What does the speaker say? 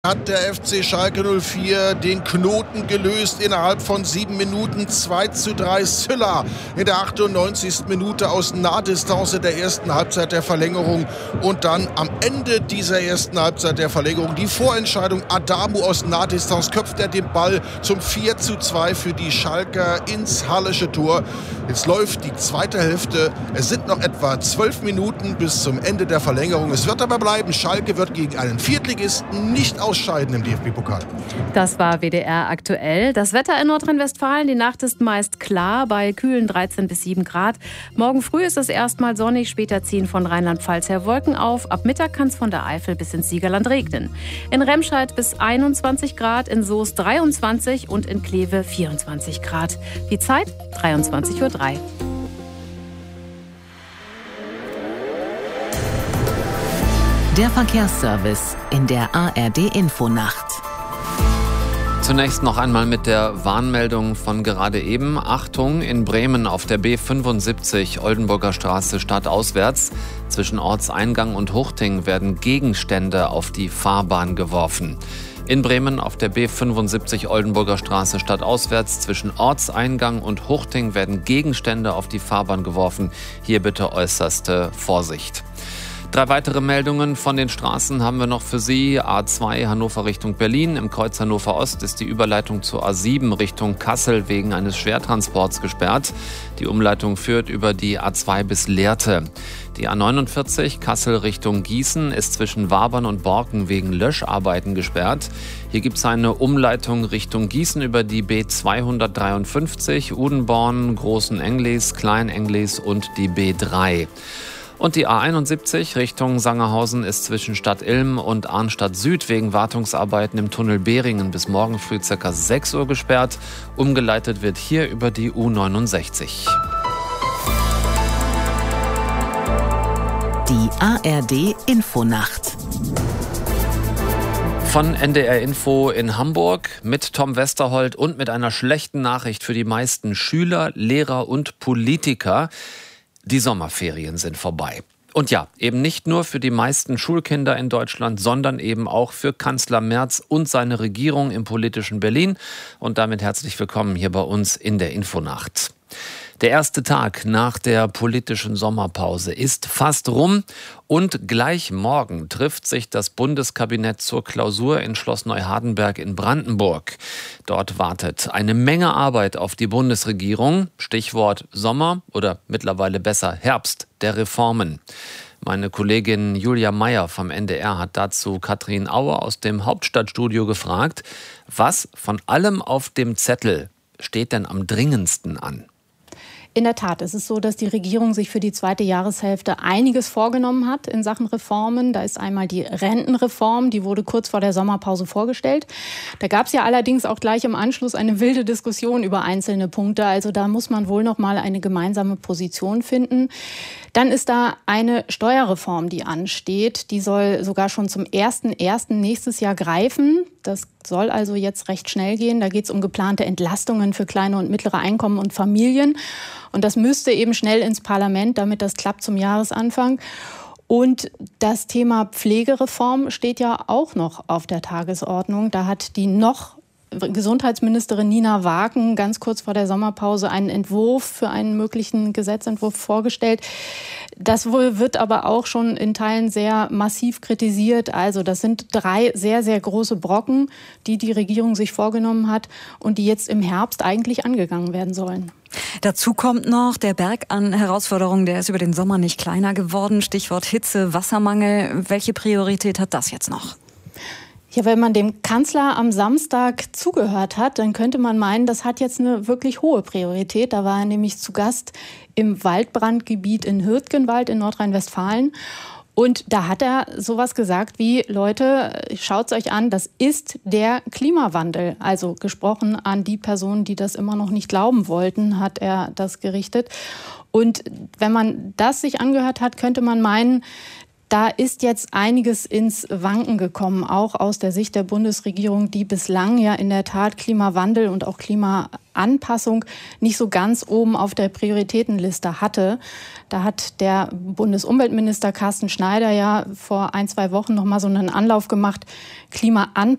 Hat der FC Schalke 04 den Knoten gelöst innerhalb von 7 Minuten. 2:3 Sylla in der 98. Minute aus Nahdistanz in der ersten Halbzeit der Verlängerung. Und dann am Ende dieser ersten Halbzeit der Verlängerung die Vorentscheidung. Adamu aus Nahdistanz köpft er den Ball zum 4:2 für die Schalker ins Hallische Tor. Jetzt läuft die zweite Hälfte. Es sind noch etwa 12 Minuten bis zum Ende der Verlängerung. Es wird aber bleiben. Schalke wird gegen einen Viertligisten nicht ausscheiden im DFB-Pokal. Das war WDR aktuell. Das Wetter in Nordrhein-Westfalen, die Nacht ist meist klar bei kühlen 13 bis 7 Grad. Morgen früh ist es erstmal sonnig, später ziehen von Rheinland-Pfalz her Wolken auf. Ab Mittag kann es von der Eifel bis ins Siegerland regnen. In Remscheid bis 21 Grad, in Soest 23 und in Kleve 24 Grad. Die Zeit 23:03 Uhr. Der Verkehrsservice in der ARD-Infonacht. Zunächst noch einmal mit der Warnmeldung von gerade eben. Achtung, in Bremen auf der B75 Oldenburger Straße stadtauswärts. Zwischen Ortseingang und Huchting werden Gegenstände auf die Fahrbahn geworfen. In Bremen auf der B75 Oldenburger Straße stadtauswärts zwischen Ortseingang und Huchting werden Gegenstände auf die Fahrbahn geworfen. Hier bitte äußerste Vorsicht. 3 weitere Meldungen von den Straßen haben wir noch für Sie. A2 Hannover Richtung Berlin. Im Kreuz Hannover Ost ist die Überleitung zur A7 Richtung Kassel wegen eines Schwertransports gesperrt. Die Umleitung führt über die A2 bis Lehrte. Die A49 Kassel Richtung Gießen ist zwischen Wabern und Borken wegen Löscharbeiten gesperrt. Hier gibt es eine Umleitung Richtung Gießen über die B253, Udenborn, Großen Englis, Klein Englis und die B3. Und die A71 Richtung Sangerhausen ist zwischen Stadt Ilm und Arnstadt Süd wegen Wartungsarbeiten im Tunnel Behringen bis morgen früh ca. 6 Uhr gesperrt. Umgeleitet wird hier über die U69. Die ARD-Infonacht. Von NDR Info in Hamburg mit Tom Westerholt und mit einer schlechten Nachricht für die meisten Schüler, Lehrer und Politiker. Die Sommerferien sind vorbei. Und ja, eben nicht nur für die meisten Schulkinder in Deutschland, sondern eben auch für Kanzler Merz und seine Regierung im politischen Berlin. Und damit herzlich willkommen hier bei uns in der Infonacht. Der erste Tag nach der politischen Sommerpause ist fast rum und gleich morgen trifft sich das Bundeskabinett zur Klausur in Schloss Neuhardenberg in Brandenburg. Dort wartet eine Menge Arbeit auf die Bundesregierung. Stichwort Sommer oder mittlerweile besser Herbst der Reformen. Meine Kollegin Julia Meyer vom NDR hat dazu Katrin Auer aus dem Hauptstadtstudio gefragt, was von allem auf dem Zettel steht denn am dringendsten an? In der Tat, es ist so, dass die Regierung sich für die zweite Jahreshälfte einiges vorgenommen hat in Sachen Reformen. Da ist einmal die Rentenreform, die wurde kurz vor der Sommerpause vorgestellt. Da gab es ja allerdings auch gleich im Anschluss eine wilde Diskussion über einzelne Punkte. Also da muss man wohl noch mal eine gemeinsame Position finden. Dann ist da eine Steuerreform, die ansteht. Die soll sogar schon zum 1.1. nächstes Jahr greifen. Das soll also jetzt recht schnell gehen. Da geht es um geplante Entlastungen für kleine und mittlere Einkommen und Familien. Und das müsste eben schnell ins Parlament, damit das klappt zum Jahresanfang. Und das Thema Pflegereform steht ja auch noch auf der Tagesordnung. Da hat die noch Gesundheitsministerin Nina Wagen ganz kurz vor der Sommerpause einen Entwurf für einen möglichen Gesetzentwurf vorgestellt. Das wird aber auch schon in Teilen sehr massiv kritisiert. Also das sind 3 sehr, sehr große Brocken, die die Regierung sich vorgenommen hat und die jetzt im Herbst eigentlich angegangen werden sollen. Dazu kommt noch der Berg an Herausforderungen, der ist über den Sommer nicht kleiner geworden. Stichwort Hitze, Wassermangel. Welche Priorität hat das jetzt noch? Ja, wenn man dem Kanzler am Samstag zugehört hat, dann könnte man meinen, das hat jetzt eine wirklich hohe Priorität. Da war er nämlich zu Gast im Waldbrandgebiet in Hürtgenwald in Nordrhein-Westfalen. Und da hat er sowas gesagt wie, Leute, schaut's euch an, das ist der Klimawandel. Also gesprochen an die Personen, die das immer noch nicht glauben wollten, hat er das gerichtet. Und wenn man das sich angehört hat, könnte man meinen, Da ist jetzt einiges ins Wanken gekommen, auch aus der Sicht der Bundesregierung, die bislang ja in der Tat Klimawandel und auch Klimaanpassung nicht so ganz oben auf der Prioritätenliste hatte. Da hat der Bundesumweltminister Carsten Schneider ja vor 1-2 Wochen noch mal so einen Anlauf gemacht, Klimaanpassung